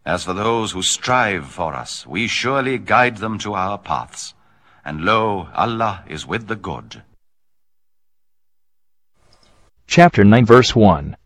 As for those who strive for us, we surely guide them to our paths. And lo, Allah is with the good. Chapter 9 verse 1.